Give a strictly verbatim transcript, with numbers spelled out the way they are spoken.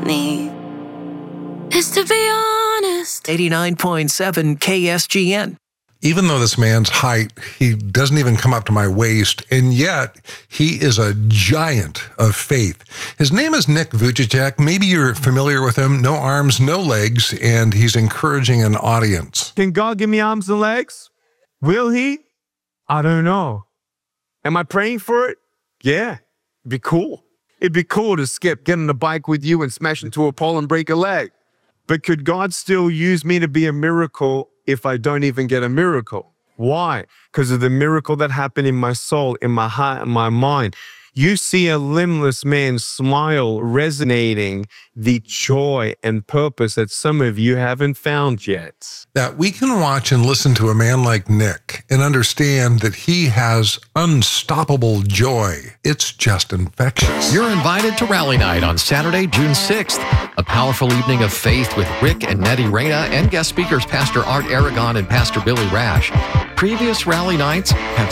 me is to be honest. eighty-nine point seven K S G N. Even though this man's height, he doesn't even come up to my waist, and yet he is a giant of faith. His name is Nick Vujicic. Maybe you're familiar with him. No arms, no legs, and he's encouraging an audience. Can God give me arms and legs? Will he? I don't know. Am I praying for it? Yeah, it'd be cool. It'd be cool to skip, get on the bike with you and smash into a pole and break a leg. But could God still use me to be a miracle if I don't even get a miracle? Why? Because of the miracle that happened in my soul, in my heart, and my mind. You see a limbless man smile, resonating the joy and purpose that some of you haven't found yet. That we can watch and listen to a man like Nick and understand that he has unstoppable joy. It's just infectious. You're invited to Rally Night on Saturday, June sixth. A powerful evening of faith with Rick and Nettie Reyna and guest speakers Pastor Art Aragon and Pastor Billy Rash. Previous Rally Nights have